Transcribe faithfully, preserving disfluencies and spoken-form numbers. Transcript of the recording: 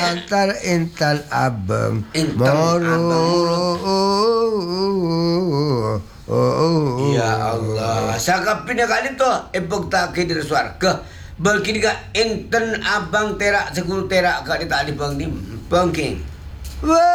antar intan abang Intan moro. Ya Allah, sakap pindah kali tu epok tak kira suarga. Berkini ka intan abang terak sekul terak ka di tali bang di bangking.